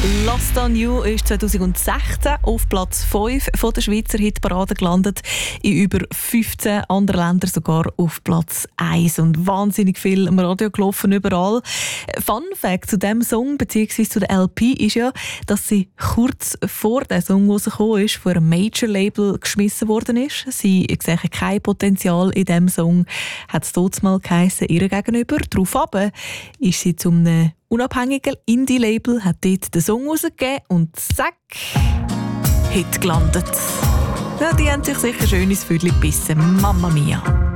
«Lost on You» ist 2016 auf Platz 5 von der Schweizer Hitparade gelandet. In über 15 anderen Ländern sogar auf Platz 1. Und wahnsinnig viel im Radio gelaufen, überall. Fun Fact zu diesem Song bzw. zu der LP ist ja, dass sie kurz vor der Song rausgekommen ist, von einem Major-Label geschmissen worden ist. Sie sehen kein Potenzial in diesem Song, hat es dort mal geheissen, ihr gegenüber. Daraufhin ist sie zum unabhängigen Indie-Label, hat dort den Song rausgegeben und zack, Hit gelandet. Ja, die haben sich sicher schön ins Viertel gebissen. Mamma mia.